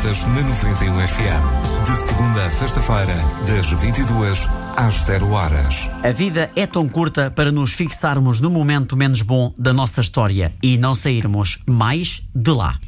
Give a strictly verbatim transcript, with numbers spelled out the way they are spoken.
Notas na noventa e um F M. De segunda a sexta-feira, das vinte e duas às zero horas. A vida é tão curta para nos fixarmos no momento menos bom da nossa história e não sairmos mais de lá.